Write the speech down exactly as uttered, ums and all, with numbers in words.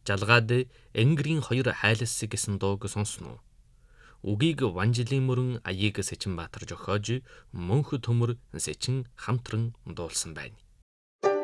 жалгаад Энгэрийн хоёр хайлс гэсэн дууг сонсно уу? Үгийг Ванжилийн мөрөн Аяыг Сэчинбаатар зохиож мөнх төмөр Сэчин хамтран дуулсан байна.